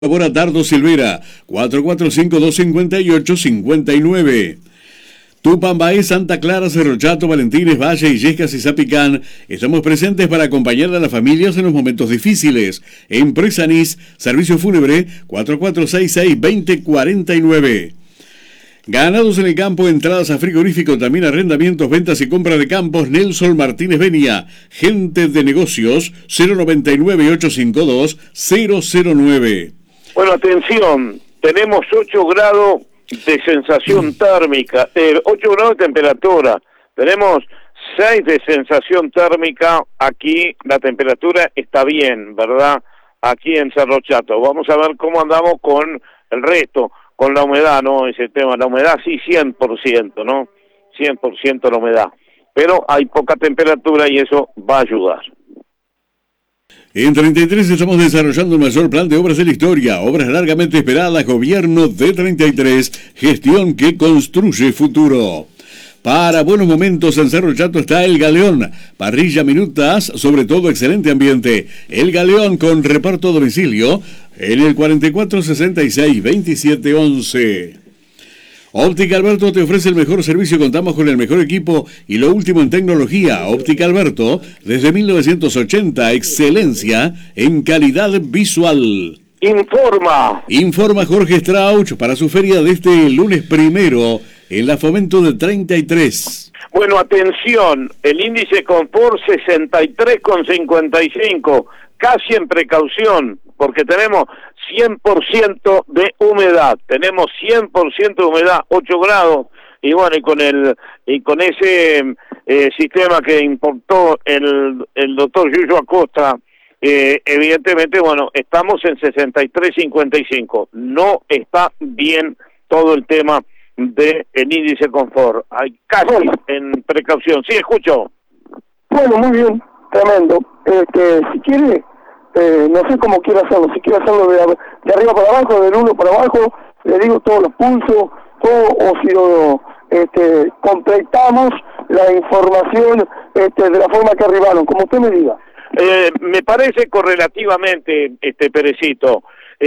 Dardo Silvera, 445-258-59. Tupambaé, Santa Clara, Cerro Chato, Valentines, Valle, Illescas y Zapicán. Estamos presentes para acompañar a las familias en los momentos difíciles. Empresa NIS, Servicio Fúnebre, 4466-2049. Ganados en el campo, entradas a frigorífico, también arrendamientos, ventas y compra de campos. Nelson Martínez Benia, gente de negocios, 099-852-009. Bueno, atención, tenemos 8 grados de sensación térmica, 8 grados de temperatura, tenemos 6 de sensación térmica. Aquí la temperatura está bien, ¿verdad? Aquí en Cerro Chato. Vamos a ver cómo andamos con el resto, con la humedad, ¿no? Ese tema, la humedad sí, 100%, ¿no? 100% la humedad, pero hay poca temperatura y eso va a ayudar. En 33 estamos desarrollando el mayor plan de obras de la historia, obras largamente esperadas, gobierno de 33, gestión que construye futuro. Para buenos momentos en Cerro Chato está El Galeón, parrilla minutas, sobre todo excelente ambiente. El Galeón con reparto a domicilio en el 4466-2711. Óptica Alberto te ofrece el mejor servicio, contamos con el mejor equipo y lo último en tecnología. Óptica Alberto, desde 1980, excelencia en calidad visual. Informa Jorge Strauch para su feria de este lunes 1 en la Fomento de 33. Bueno, atención, el índice confort 63,55, casi en precaución, porque tenemos 100% de humedad, 8 grados, y bueno, y con ese sistema que importó el doctor Yuyo Acosta, evidentemente, bueno, estamos en 63,55, no está bien todo el tema del índice confort, hay casi en precaución. Sí, escucho. Bueno, muy bien, tremendo. Si quiere, no sé cómo quiere hacerlo, si quiere hacerlo de arriba para abajo, del 1 para abajo, le digo todos los pulsos, todo, o si lo completamos la información de la forma que arribaron, como usted me diga. Me parece correlativamente, Perecito.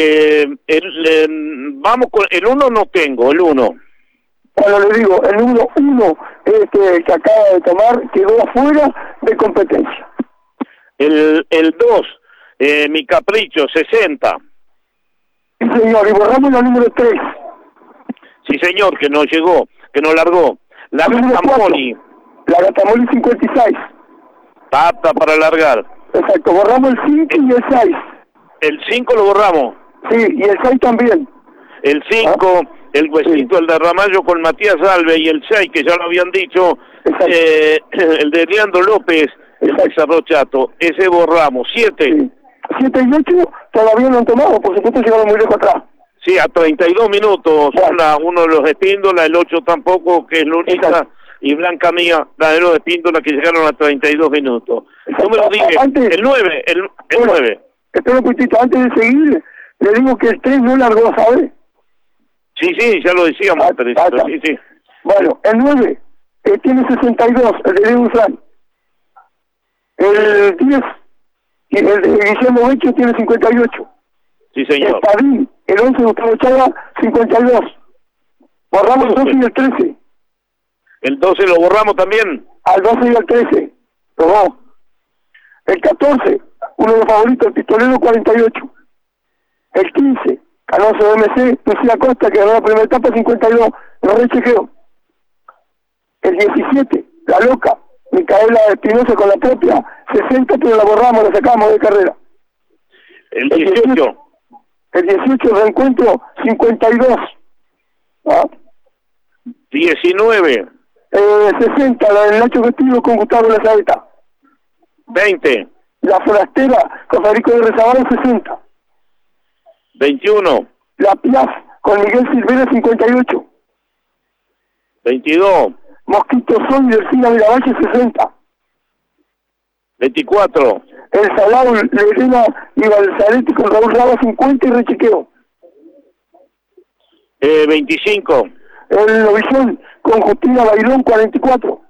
Vamos con el 1, no tengo, el 1. Bueno, le digo, el número 1 que acaba de tomar quedó afuera de competencia. El 2, mi capricho, 60. Sí, señor, y borramos la número 3. Sí, señor, que no llegó, que no largó. La Gatamoli. La Gatamoli 56. Apta para largar. Exacto, borramos el 5 y el 6. El 5 lo borramos. Sí, y el 6 también. El 5, el huesito, sí. El de Ramallo con Matías Alve, y el 6, que ya lo habían dicho, el de Leandro López, el de Cerro Chato. Ese borramos. 7. Sí. 7 y 8 todavía no han tomado, por supuesto llegaron muy lejos atrás. Sí, a 32 minutos, uno de los de Espíndola, el 8 tampoco, que es la única, y Blanca Mía, la de los de Espíndola, que llegaron a 32 minutos. Número 10, el 9, el 9. Espera un poquitito, antes de seguir, le digo que el 3 no largó, ¿sabe? Sí, ya lo decíamos, sí. Bueno, el 9 tiene 62, el de Diego Fran. El 10, el de Guillermo Vecchio tiene 58. Sí, señor. El Padín, el 11 de Gustavo Chava, 52. Borramos el 12 y el 13. ¿El 12 lo borramos también? Al 12 y al 13. No. El 14, uno de los favoritos, el Pistolero, 48. El 15, Canoso MC, Lucía Costa, que ganó la primera etapa, 52. No rechequeo. El 17, La Loca, Micaela Espinosa con la propia, 60, pero la borramos, la sacamos de carrera. El 18. El 18, Reencuentro, 52. ¿Ah? 19. 60, la del Nacho Vestido con Gustavo Lazareta. 20. La Forastera con Federico de Rezabala, 60. 21. La Piaf con Miguel Silvera, 58. 22. Mosquito Sol y Delfina de la Valle, 60. 24. El Salado, Lerena y Balzaretti con Raúl Raba, 50 y rechequeo. 25. El Novillón con Justina Bailón, 44.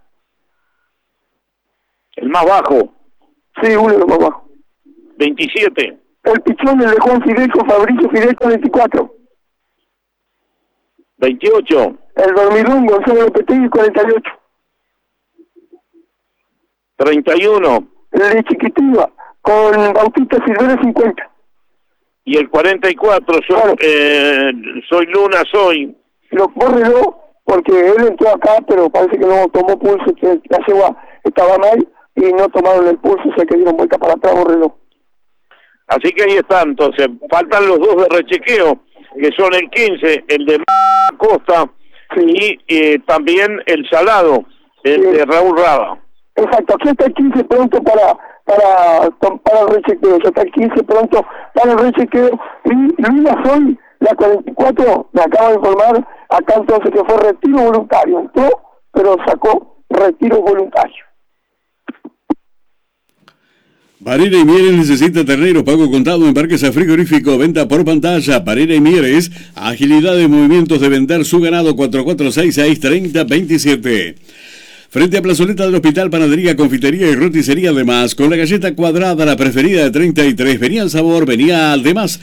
El más bajo. Sí, uno de los más bajos. 27. el pichón, el de Juan Fidel con Fabricio Fidel 44. 28. El dormilón Gonzalo Lopetegui 48. 31. El de Chiquitiva con Bautista Silvera 50. Y el 44, Claro. soy Luna, soy. Bórrelo, porque él entró acá, pero parece que no tomó pulso, que la cegua estaba mal y no tomaron el pulso, o sea que dieron vuelta para atrás, bórrelo. Así que ahí está, entonces, faltan los dos de rechequeo, que son el 15, el de Costa, Sí. y también el Salado, el Sí. de Raúl Raba. Exacto, aquí está el 15 pronto para el rechequeo, ya está el 15 pronto para el rechequeo, y Luis Sol, la 44, me acaba de informar acá entonces que fue retiro voluntario, entró, pero sacó retiro voluntario. Parera y Mieres necesita terneros, pago contado en parques a frigorífico, venta por pantalla. Parera y Mieres, agilidad de movimientos de vender su ganado. 44663027. Frente a Plazoleta del Hospital, panadería, confitería y roticería además, con la galleta cuadrada, la preferida de 33. Venía al sabor, venía además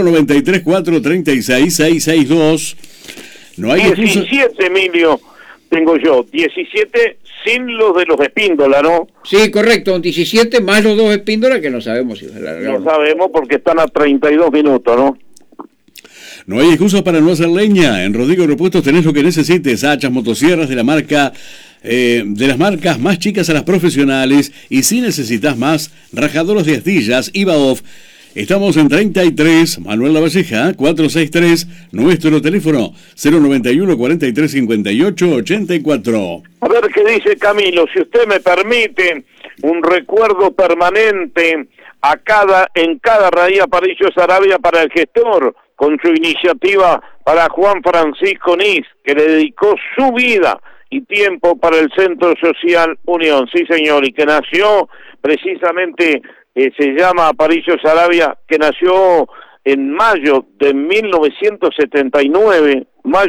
093-436-6662. No hay excusa. 17, Emilio, tengo yo, 17 sin los de los espíndola, ¿no? Sí, correcto, 17 más los dos espíndolas que no sabemos si se largaron. No sabemos porque están a 32 minutos, ¿no? No hay excusas para no hacer leña. En Rodrigo Repuestos tenés lo que necesites. Hachas, motosierras de la marca, de las marcas más chicas a las profesionales. Y si necesitas más, rajadoras de astillas, IBAOF. Estamos en 33, Manuel Lavalleja, 463, nuestro teléfono 091 43 58 84. A ver qué dice Camilo, si usted me permite, un recuerdo permanente en cada raíz Aparicio Saravia para el gestor, con su iniciativa para Juan Francisco Nis, que le dedicó su vida y tiempo para el Centro Social Unión, sí señor, y que nació precisamente, se llama Aparicio Saravia, que nació en mayo de 1979,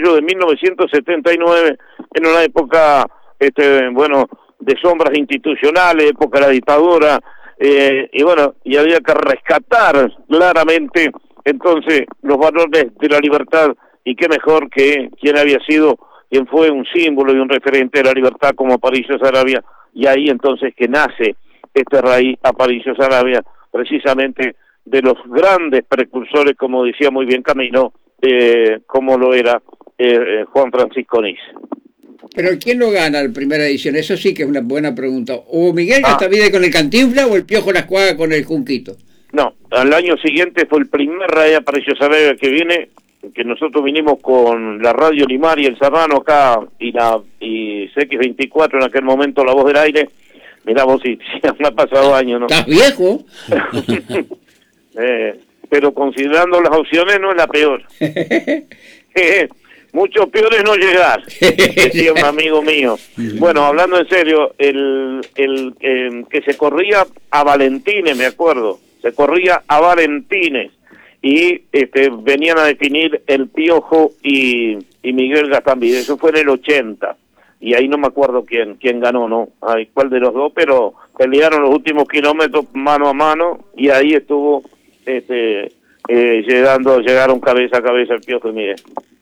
en una época, de sombras institucionales, época de la dictadura, y había que rescatar claramente entonces los valores de la libertad, y qué mejor que quien fue un símbolo y un referente de la libertad como Aparicio Saravia, y ahí entonces que nace este raíz Aparicio Saravia, precisamente de los grandes precursores, como decía muy bien Camilo, como lo era Juan Francisco Nis. Pero ¿quién lo gana la primera edición? Eso sí que es una buena pregunta. ¿O Miguel Gastavide con el Cantinfla o el Piojo Lascuaga con el Junquito? No, al año siguiente fue el primer raíz Aparicio Saravia que viene, que nosotros vinimos con la Radio Limar y el Serrano acá, y CX24 en aquel momento, La Voz del Aire. Mirá vos, si me ha pasado años, ¿no? ¿Estás viejo? Pero considerando las opciones no es la peor. Mucho peor es no llegar, decía un amigo mío. Bueno, hablando en serio, el que se corría a Valentines, me acuerdo, se corría a Valentines, y venían a definir el Piojo y Miguel Gastavide, eso fue en el 80. Y ahí no me acuerdo quién ganó, ¿no? Ay, cuál de los dos, pero pelearon los últimos kilómetros mano a mano, y ahí estuvo llegaron cabeza a cabeza el Piojo y Miguel.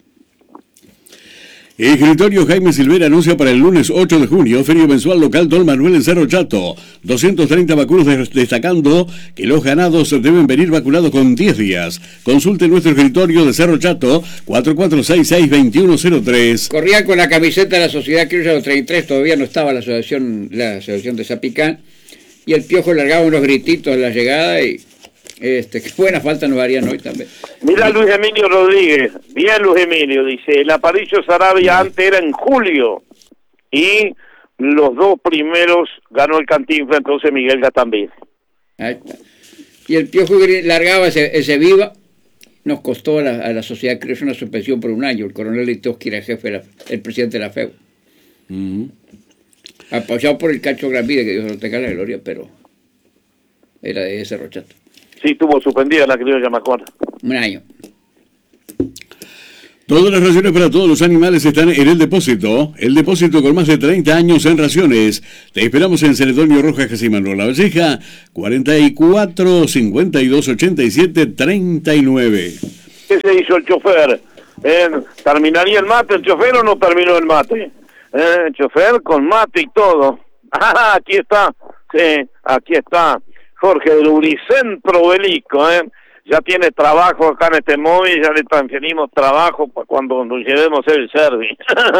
Escritorio Jaime Silvera anuncia para el lunes 8 de junio, feria mensual local Don Manuel en Cerro Chato. 230 vacunos destacando que los ganados deben venir vacunados con 10 días. Consulte nuestro escritorio de Cerro Chato, 4466-2103. Corría con la camiseta de la Sociedad Criolla los 33, todavía no estaba la asociación de Zapicán, y el Piojo largaba unos grititos en la llegada, y qué buena falta nos harían hoy también. Mira Luis Emilio Rodríguez, bien Luis Emilio, dice, el Aparicio Saravia antes era en julio, y los dos primeros ganó el Cantinfla, entonces Miguel Gastavide. Ahí está. Y el Piojo largaba ese Viva, nos costó a la Sociedad Criolla una suspensión por un año. El coronel Litoski era el presidente de la FEU. Apoyado por el Cacho Gravide, que Dios lo tenga la gloria, pero era de ese Cerro Chato. Sí, estuvo suspendida la criolla, me acuerdo. Un año. Todas las raciones para todos los animales están en El Depósito con más de 30 años en raciones. Te esperamos en Celedonio Rojas, casi Manuel La Valleja, 44 52 87 39. ¿Qué se hizo el chofer? ¿Terminaría el mate el chofer o no terminó el mate? El chofer con mate y todo. Ah, aquí está, sí, aquí está Jorge del Unicentro Belico, ya tiene trabajo acá en este móvil, ya le transferimos trabajo para cuando nos llevemos el service.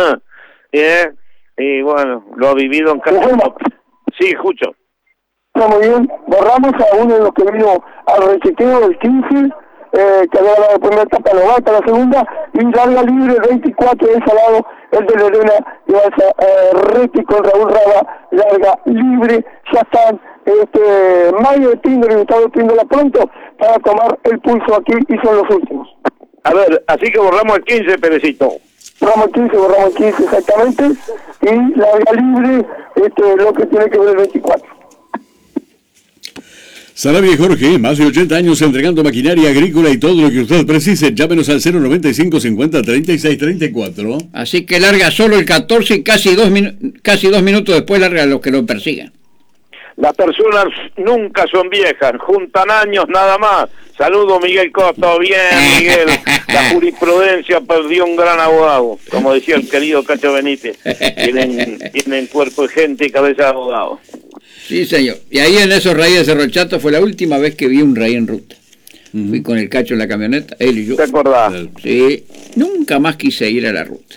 Y bueno, lo ha vivido en casa. Sí, escucho. Está muy bien, borramos a uno de los que vino al rechequeo del 15, que había dado la primera etapa, no va hasta la segunda, y larga libre 24 de ese lado, el de Lorena, y Reti con Raúl Raba, larga libre, ya están Mario de Píndora y Gustavo Píndola pronto para tomar el pulso aquí y son los últimos. A ver, así que borramos el 15, Perecito. Borramos el 15 exactamente, y larga libre, lo que tiene que ver el 24. Sarabia y Jorge, más de 80 años entregando maquinaria agrícola y todo lo que usted precise. Llámenos al 095 50 36 34. Así que larga solo el 14 y casi dos minutos después larga a los que lo persigan. Las personas nunca son viejas, juntan años nada más. Saludo Miguel Costa, bien Miguel. La jurisprudencia perdió un gran abogado, como decía el querido Cacho Benítez. Tienen cuerpo de gente y cabeza de abogado. Sí, señor. Y ahí en esos raíces de Cerro Chato fue la última vez que vi un raí en ruta. Fui con el Cacho en la camioneta, él y yo. ¿Te acordás? Sí. Nunca más quise ir a la ruta.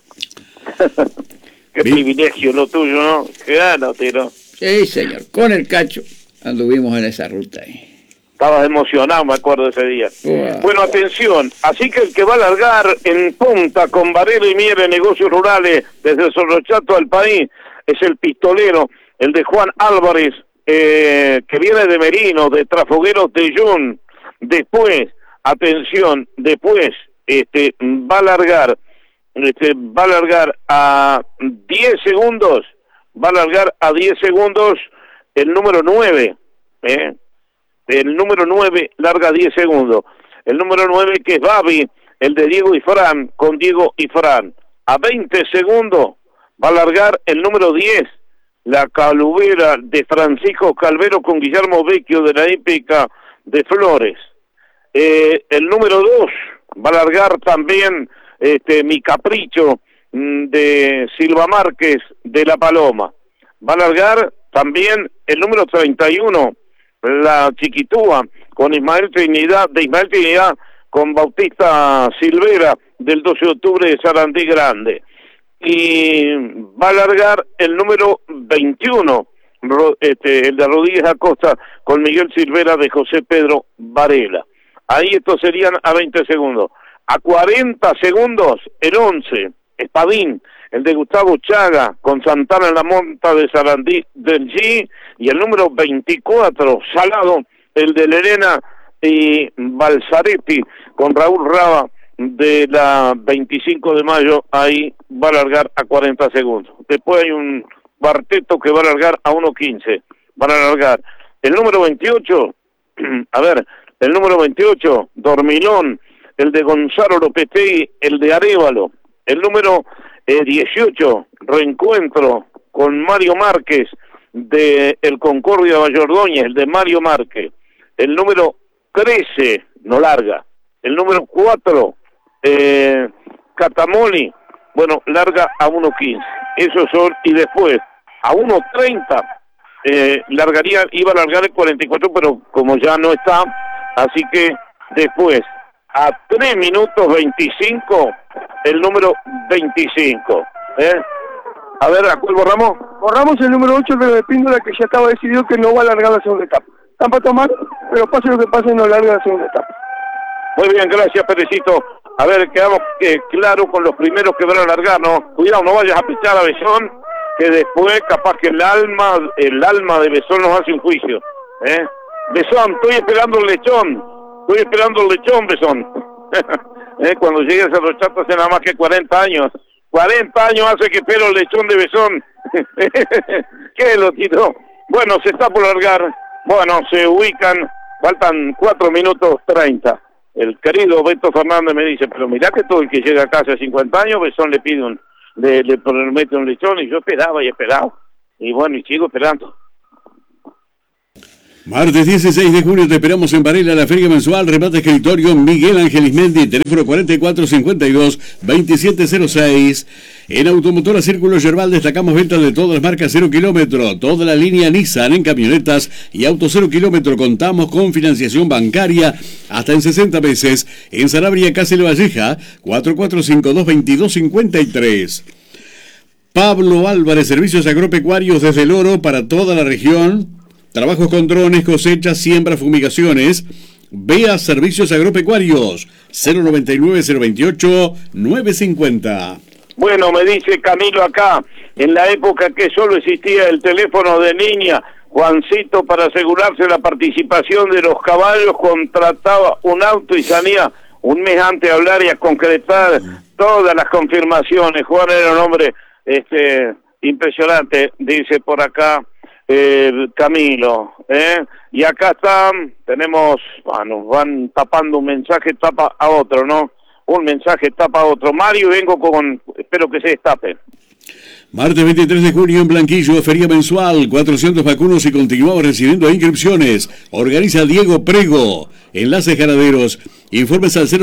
Qué privilegio lo tuyo, ¿no? Qué gana, tiro. Sí, señor. Con el Cacho anduvimos en esa ruta ahí. Estabas emocionado, me acuerdo ese día. Wow. Bueno, atención. Así que el que va a largar en punta con Varela y Mier en negocios rurales desde Cerro Chato al país es el pistolero, el de Juan Álvarez, que viene de Merino, de Trafogueros de Jun. Después, atención, va a largar a 10 segundos, el número 9, el número 9 larga 10 segundos, el número 9 que es Babi, el de Diego y Fran, con Diego y Fran, a 20 segundos va a largar el número 10, la Calubera de Francisco Calvero con Guillermo Vecchio de la Hípica de Flores. El número 2 va a largar también Mi Capricho de Silva Márquez de La Paloma. Va a largar también el número 31, la Chiquitúa con Ismael Trinidad con Bautista Silvera del 12 de octubre de Sarandí Grande. Y va a largar el número 21, el de Rodríguez Acosta con Miguel Silvera de José Pedro Varela. Ahí estos serían a 20 segundos. A 40 segundos, el 11, Espadín, el de Gustavo Chaga con Santana en la Monta de Sarandí del G. Y el número 24, Salado, el de Lerena y Balzaretti con Raúl Raba de la 25 de mayo, ahí va a largar a 40 segundos. Después hay un cuarteto que va a largar a 1.15. Van a largar el número 28, el número 28, Dormilón, el de Gonzalo Lopetegui, el de Arévalo. El número 18, Reencuentro con Mario Márquez de el Concordia Vallordóñez, el de Mario Márquez. El número 13, no larga. El número 4, Catamoli, bueno, larga a 1.15. Esos son, y después a 1.30 iba a largar el 44, pero como ya no está, así que después a 3 minutos 25 el número 25. A ver, ¿a cuál borramos? Borramos el número 8 de Píndola, que ya estaba decidido que no va a largar la segunda etapa. Están para tomar, pero pase lo que pase, no larga la segunda etapa. Muy bien, gracias, Perecito. A ver, quedamos claro con los primeros que van a largar, ¿no? Cuidado, no vayas a pichar a Besón, que después capaz que el alma de Besón nos hace un juicio. Besón, estoy esperando el lechón, Besón. Cuando llegues a los chatos hace nada más que 40 años. 40 años hace que espero el lechón de Besón. ¿Qué lo tiró? Bueno, se está por largar. Bueno, se ubican, faltan 4 minutos 30. el querido Beto Fernández me dice, pero mirá que todo el que llega acá hace 50 años, Besón le pide le promete un lechón, y yo esperaba y esperaba. Y bueno, y sigo esperando. Martes 16 de junio te esperamos en Varela, la feria mensual, remate escritorio Miguel Ángel Ismendi, teléfono 4452-2706. En Automotora Círculo Yerbal destacamos ventas de todas las marcas 0 kilómetro, toda la línea Nissan en camionetas y autos 0 kilómetro. Contamos con financiación bancaria hasta en 60 meses. En Sanabria, Cáceres Valleja, 4452-2253. Pablo Álvarez, servicios agropecuarios desde El Oro para toda la región. Trabajos con drones, cosechas, siembra, fumigaciones. Vea Servicios Agropecuarios, 099-028-950. Bueno, me dice Camilo acá, en la época que solo existía el teléfono de línea, Juancito, para asegurarse la participación de los caballos, contrataba un auto y salía un mes antes a hablar y a concretar todas las confirmaciones. Juan era un hombre impresionante, dice por acá Camilo, y acá tenemos, nos van tapando un mensaje, tapa a otro, ¿no? Un mensaje tapa a otro. Mario, vengo espero que se destape. Martes 23 de junio en Blanquillo, feria mensual, 400 vacunos y continuamos recibiendo inscripciones. Organiza Diego Prego. Enlaces ganaderos. Informes al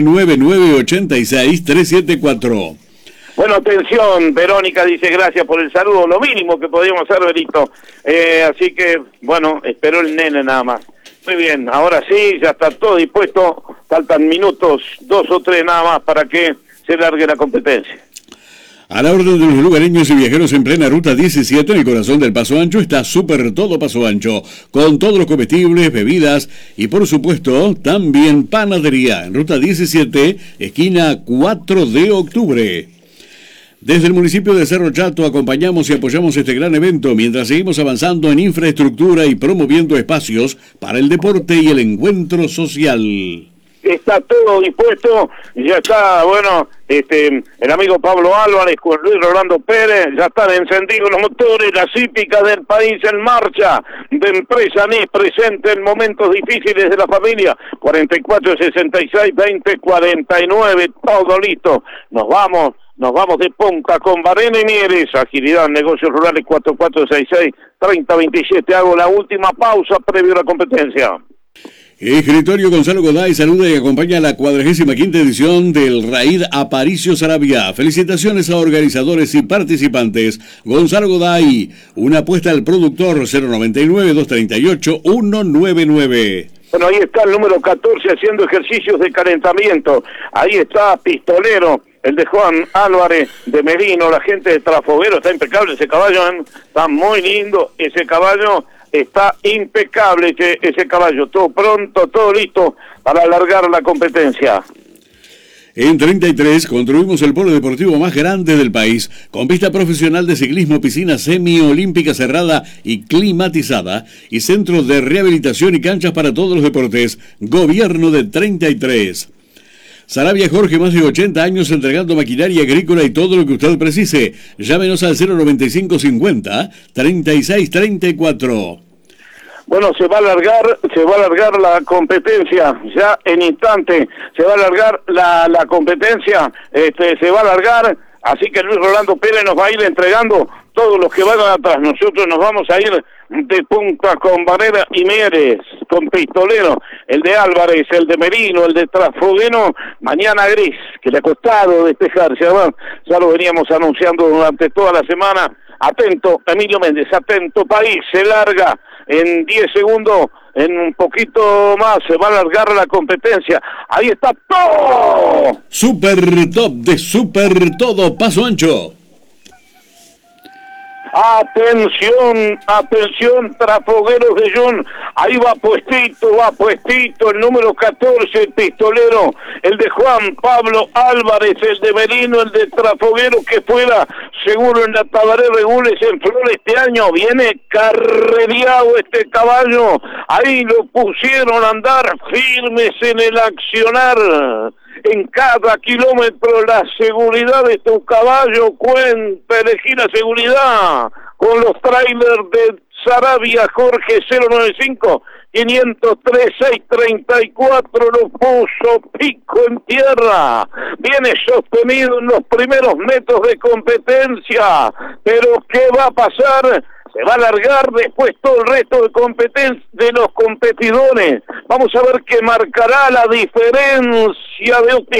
099-986-374. Bueno, atención, Verónica dice gracias por el saludo, lo mínimo que podíamos hacer, Berito. Así que, bueno, esperó el nene nada más. Muy bien, ahora sí, ya está todo dispuesto, faltan minutos, 2 o 3 nada más para que se largue la competencia. A la orden de los lugareños y viajeros en plena Ruta 17, en el corazón del Paso Ancho, está Super Todo Paso Ancho, con todos los comestibles, bebidas y, por supuesto, también panadería, en Ruta 17, esquina 4 de octubre. Desde el municipio de Cerro Chato acompañamos y apoyamos este gran evento mientras seguimos avanzando en infraestructura y promoviendo espacios para el deporte y el encuentro social. Está todo dispuesto, ya está, bueno, el amigo Pablo Álvarez con Luis Rolando Pérez, ya están encendidos los motores, las hípicas del país en marcha, de Empresa NIS presente en momentos difíciles de la familia, 44-66-20-49, todo listo, nos vamos de punta con Varela y Mieres, agilidad, negocios rurales 4466-3027, hago la última pausa previo a la competencia. Escritorio Gonzalo Goday saluda y acompaña a la 45ª edición del Raid Aparicio Sarabia. Felicitaciones a organizadores y participantes. Gonzalo Goday, una apuesta al productor 099-238-199. Bueno, ahí está el número 14 haciendo ejercicios de calentamiento. Ahí está Pistolero, el de Juan Álvarez de Merino, la gente de Trafovero, está impecable ese caballo, está muy lindo ese caballo. Está impecable ese caballo, todo pronto, todo listo para alargar la competencia. En 33 construimos el polo deportivo más grande del país, con pista profesional de ciclismo, piscina semiolímpica cerrada y climatizada, y centros de rehabilitación y canchas para todos los deportes. Gobierno de 33. Sarabia Jorge, más de 80 años entregando maquinaria agrícola y todo lo que usted precise. Llámenos al 095-50-3634. Bueno, se va a alargar la competencia, ya en instante, se va a alargar la competencia, se va a alargar, así que Luis Rolando Pérez nos va a ir entregando todos los que van atrás. Nosotros nos vamos a ir de punta con Varela y Mieres, con Pistolero, el de Álvarez, el de Merino, el de Trasfogueno, mañana gris, que le ha costado despejarse, además, ya lo veníamos anunciando durante toda la semana. Atento, Emilio Méndez, atento país, se larga en 10 segundos, en un poquito más, se va a alargar la competencia. Ahí está todo. Super Top de Super Todo Paso Ancho. Atención, Trafogueros de Jun, ahí va puestito, el número 14, el Pistolero, el de Juan Pablo Álvarez, el de Merino, el de Trafoguero, que fuera seguro en la Tabaré Regules en Flor este año, viene carrereado este caballo, ahí lo pusieron a andar firmes en el accionar. En cada kilómetro la seguridad de tu caballo cuenta, elegí la seguridad con los trailers de Sarabia Jorge 095 503-634 lo puso pico en tierra. Viene sostenido en los primeros metros de competencia. Pero ¿qué va a pasar? Se va a alargar después todo el resto de competencia de los competidores. Vamos a ver qué marcará la diferencia de